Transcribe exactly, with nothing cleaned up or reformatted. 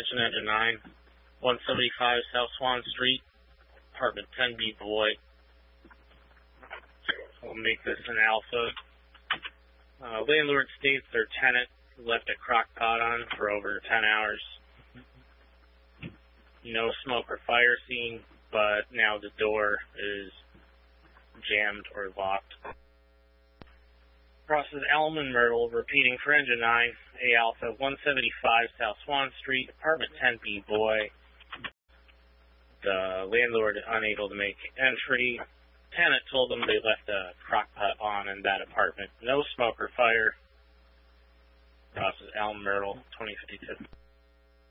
Attention Engine nine, one seventy-five South Swan Street, apartment ten B Boy. We'll make this an alpha. Uh, landlord states their tenant left a crock pot on for over ten hours. No smoke or fire seen, but now the door is jammed or locked. Crosses Elm and Myrtle, repeating for Engine nine, A Alpha, one seventy-five South Swan Street, apartment ten B Boy. The landlord unable to make entry. Tenant told them they left a crock pot on in that apartment. No smoke or fire. Crosses Elm, Myrtle, twenty fifty-two.